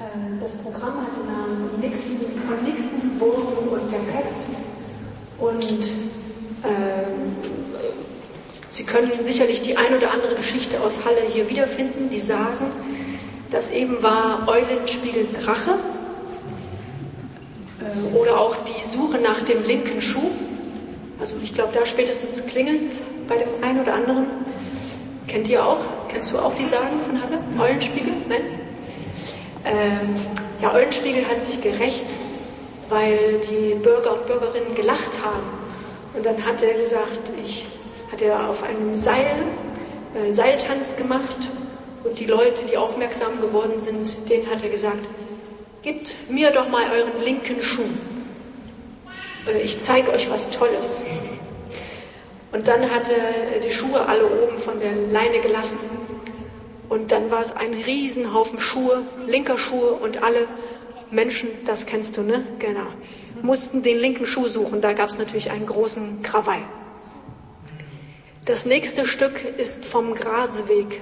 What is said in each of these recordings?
Das Programm hat den Namen von Nixon, Burgen und der Pest. Und Sie können sicherlich die ein oder andere Geschichte aus Halle hier wiederfinden, die sagen, das eben war Eulenspiegels Rache oder auch die Suche nach dem linken Schuh. Also ich glaube, da spätestens klingelt's bei dem einen oder anderen. Kennt ihr auch? Kennst du auch die Sagen von Halle? Eulenspiegel? Nein? Ja, Eulenspiegel hat sich gerächt, weil die Bürger und Bürgerinnen gelacht haben. Und dann hat er gesagt, hat er auf einem Seiltanz gemacht und die Leute, die aufmerksam geworden sind, denen hat er gesagt, gebt mir doch mal euren linken Schuh. Ich zeige euch was Tolles. Und dann hat er die Schuhe alle oben von der Leine gelassen. Und dann war es ein Riesenhaufen Schuhe, linker Schuhe und alle Menschen, das kennst du, ne? Genau. Mussten den linken Schuh suchen. Da gab es natürlich einen großen Krawall. Das nächste Stück ist vom Graseweg.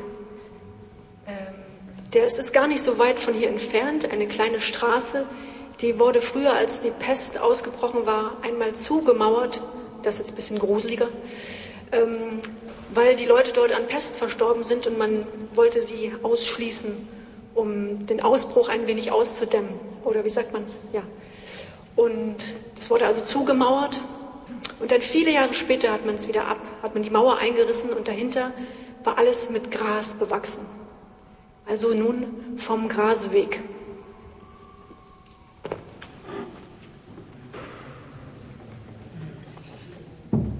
Es ist gar nicht so weit von hier entfernt, eine kleine Straße. Die wurde früher, als die Pest ausgebrochen war, einmal zugemauert. Das ist jetzt ein bisschen gruseliger. Weil die Leute dort an Pest verstorben sind und man wollte sie ausschließen, um den Ausbruch ein wenig auszudämmen. Oder wie sagt man? Ja. Und das wurde also zugemauert. Und dann viele Jahre später hat man die Mauer eingerissen und dahinter war alles mit Gras bewachsen. Also nun vom Graseweg.